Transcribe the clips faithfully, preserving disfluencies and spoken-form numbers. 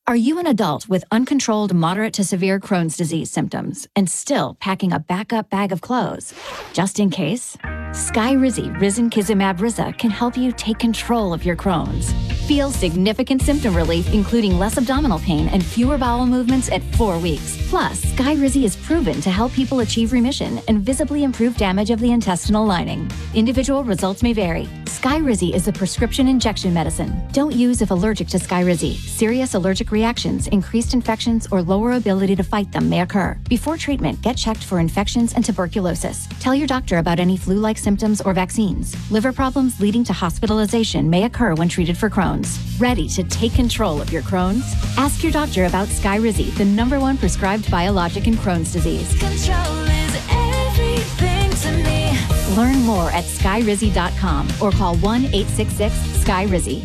Are you an adult with uncontrolled moderate to severe Crohn's disease symptoms and still packing a backup bag of clothes? Just in case, Skyrizi Risankizumab Riza can help you take control of your Crohn's. Feel significant symptom relief, including less abdominal pain and fewer bowel movements at four weeks. Plus, Skyrizi is proven to help people achieve remission and visibly improve damage of the intestinal lining. Individual results may vary. Skyrizi is a prescription injection medicine. Don't use if allergic to Skyrizi. Serious allergic reactions, increased infections, or lower ability to fight them may occur. Before treatment, get checked for infections and tuberculosis. Tell your doctor about any flu-like symptoms or vaccines. Liver problems leading to hospitalization may occur when treated for Crohn's. Ready to take control of your Crohn's? Ask your doctor about Skyrizi, the number one prescribed biologic in Crohn's disease. Control is everything to me. Learn more at skyrizi dot com or call one eight six six sky rizi.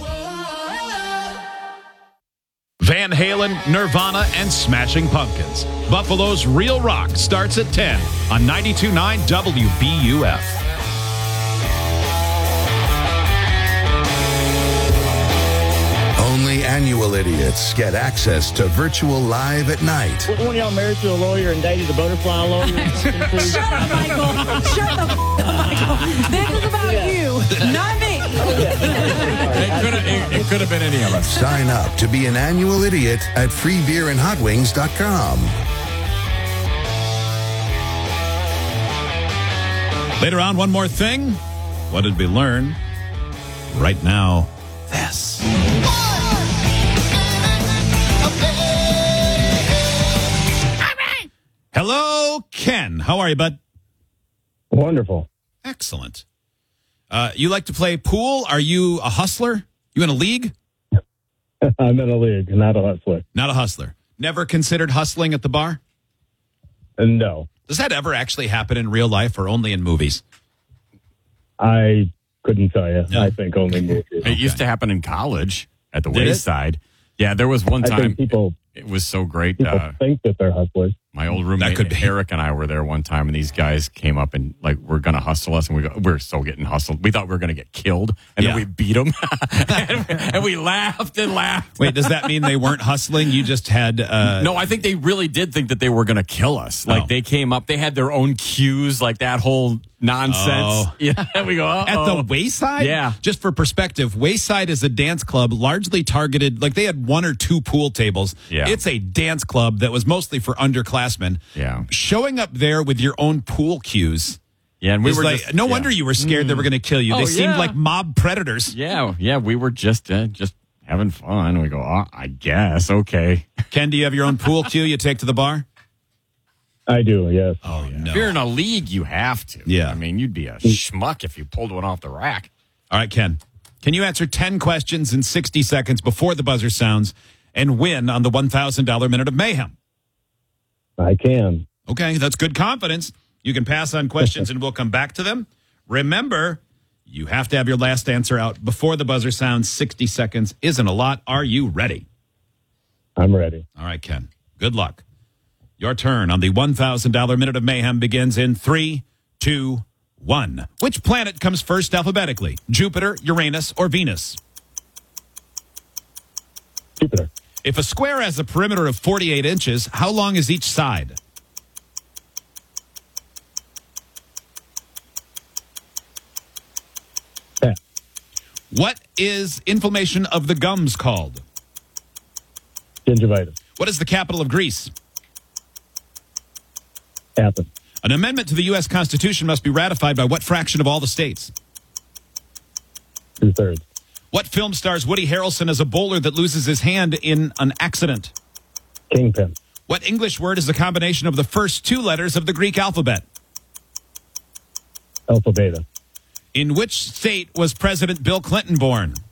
Van Halen, Nirvana, and Smashing Pumpkins. Buffalo's Real Rock starts at ten on ninety-two point nine W B U F. Only annual idiots get access to Virtual Live at Night. One of y'all married to a lawyer and dated a butterfly lawyer? Shut up, Michael. Shut the f- up, Michael. This is about Yeah. you, not me. It could have it, it could have been any of us. Sign up to be an annual idiot at free beer and hot wings dot com. Later on, one more thing. What did we learn? Right now, this. Hello, Ken. How are you, bud? Wonderful. Excellent. Uh, you like to play pool? Are you a hustler? You in a league? I'm in a league, not a hustler. Not a hustler. Never considered hustling at the bar? And no, Does that ever actually happen in real life or only in movies? I couldn't tell you. No. I think only movies. It used to happen in college at the Did it? wayside. Yeah, there was one I time. think people It was so great. people Uh, think that they're hustlers. my old roommate could be. Eric and I were there one time, and these guys came up and like we're gonna hustle us, and we go, we're so getting hustled. We thought we were gonna get killed, and Yeah. then we beat them, and, and we laughed and laughed. Wait, does that mean they weren't hustling? You just had... Uh, No, I think they really did think that they were going to kill us. Like Oh. they came up, they had their own cues, like that whole nonsense. Oh. Yeah, we go At uh-oh. the Wayside? Yeah. Just for perspective, Wayside is a dance club largely targeted, like they had one or two pool tables. Yeah. It's a dance club that was mostly for underclassmen. Yeah. Showing up there with your own pool cues. Yeah, and we is were like, just, no yeah. wonder you were scared they were going to kill you. Oh, they seemed yeah. like mob predators. Yeah, yeah, we were just uh, just having fun. We go, oh, I guess, okay. Ken, do you have your own pool cue you take to the bar? I do, yes. Oh, no. If you're in a league, you have to. Yeah. I mean, you'd be a schmuck if you pulled one off the rack. All right, Ken. Can you answer ten questions in sixty seconds before the buzzer sounds and win on the one thousand dollars Minute of Mayhem? I can. Okay, that's good confidence. You can pass on questions and we'll come back to them. Remember, you have to have your last answer out before the buzzer sounds. sixty seconds isn't a lot. Are you ready? I'm ready. All right, Ken. Good luck. Your turn on the one thousand dollars Minute of Mayhem begins in three, two, one. Which planet comes first alphabetically? Jupiter, Uranus, or Venus? Jupiter. If a square has a perimeter of forty-eight inches, how long is each side? Yeah. What is inflammation of the gums called? Gingivitis. What is the capital of Greece? Athens. An amendment to the U S Constitution must be ratified by what fraction of all the states? Two thirds. What film stars Woody Harrelson as a bowler that loses his hand in an accident? Kingpin. What English word is a combination of the first two letters of the Greek alphabet? Alpha Beta. In which state was President Bill Clinton born?